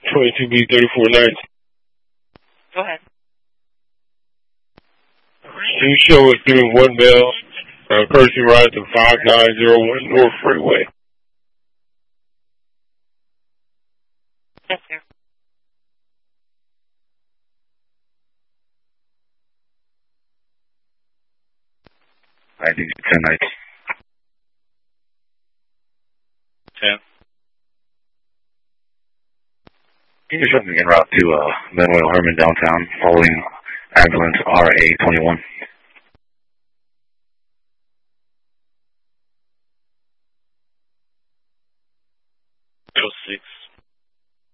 22B3490. Go ahead. You show us doing 1 mile, Percy Ride to 5901 North Freeway. Yes, sir. I think 10 nights. 10. Can you show me en route to Manuel Herman downtown following ambulance RA21?